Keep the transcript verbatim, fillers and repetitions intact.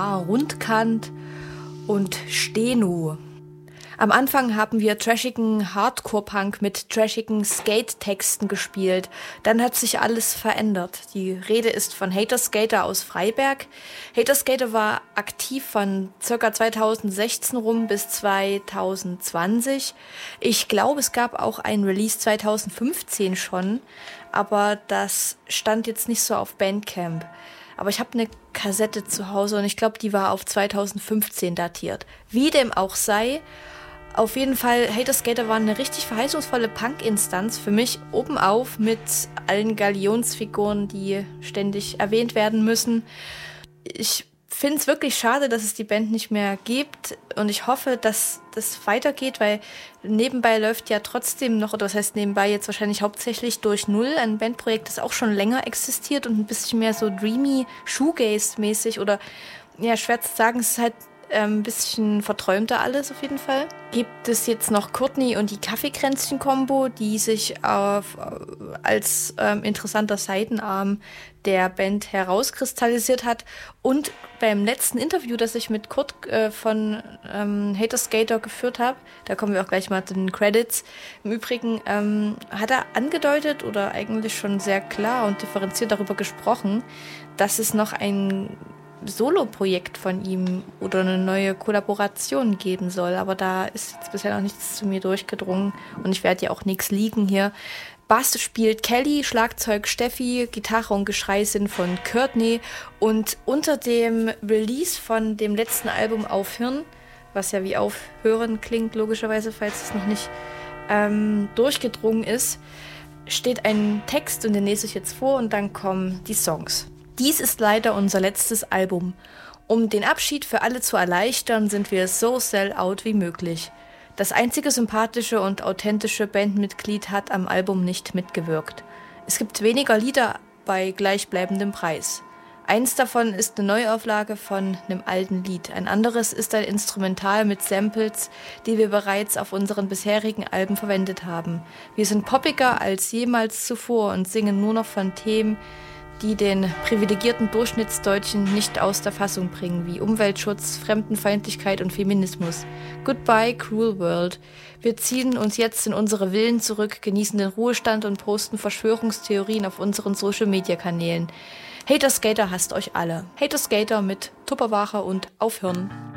Rundkant und Steno. Am Anfang haben wir trashigen Hardcore-Punk mit trashigen Skate-Texten gespielt. Dann hat sich alles verändert. Die Rede ist von Hater Skater aus Freiberg. Hater Skater war aktiv von ca. zweitausendsechzehn rum bis zweitausendzwanzig. Ich glaube, es gab auch ein Release zweitausendfünfzehn schon, aber das stand jetzt nicht so auf Bandcamp. Aber ich habe eine Kassette zu Hause und ich glaube, die war auf zweitausendfünfzehn datiert. Wie dem auch sei, auf jeden Fall, Hater Skater waren eine richtig verheißungsvolle Punk-Instanz für mich, oben auf mit allen Galionsfiguren, die ständig erwähnt werden müssen. Ich finde es wirklich schade, dass es die Band nicht mehr gibt und ich hoffe, dass das weitergeht, weil nebenbei läuft ja trotzdem noch, oder was heißt nebenbei, jetzt wahrscheinlich hauptsächlich durch Null, ein Bandprojekt, das auch schon länger existiert und ein bisschen mehr so dreamy, Shoegaze-mäßig oder, ja, schwer zu sagen, es ist halt ein bisschen verträumter alles auf jeden Fall. Gibt es jetzt noch Courtney und die Kaffeekränzchen-Kombo, die sich auf, als ähm, interessanter Seitenarm der Band herauskristallisiert hat. Und beim letzten Interview, das ich mit Kurt äh, von ähm, Hater Skater geführt habe, da kommen wir auch gleich mal zu den Credits, im Übrigen ähm, hat er angedeutet oder eigentlich schon sehr klar und differenziert darüber gesprochen, dass es noch ein Solo-Projekt von ihm oder eine neue Kollaboration geben soll. Aber da ist jetzt bisher noch nichts zu mir durchgedrungen und ich werde ja auch nichts liegen hier. Bass spielt Kelly, Schlagzeug Steffi, Gitarre und Geschrei sind von Courtney und unter dem Release von dem letzten Album Aufhören, was ja wie Aufhören klingt logischerweise, falls es noch nicht ähm, durchgedrungen ist, steht ein Text und den lese ich jetzt vor und dann kommen die Songs. Dies ist leider unser letztes Album. Um den Abschied für alle zu erleichtern, sind wir so sell-out wie möglich. Das einzige sympathische und authentische Bandmitglied hat am Album nicht mitgewirkt. Es gibt weniger Lieder bei gleichbleibendem Preis. Eins davon ist eine Neuauflage von einem alten Lied. Ein anderes ist ein Instrumental mit Samples, die wir bereits auf unseren bisherigen Alben verwendet haben. Wir sind poppiger als jemals zuvor und singen nur noch von Themen, die den privilegierten Durchschnittsdeutschen nicht aus der Fassung bringen, wie Umweltschutz, Fremdenfeindlichkeit und Feminismus. Goodbye, cruel world. Wir ziehen uns jetzt in unsere Villen zurück, genießen den Ruhestand und posten Verschwörungstheorien auf unseren Social-Media-Kanälen. Hater Skater hasst euch alle. Hater Skater mit Tupperwache und Aufhören.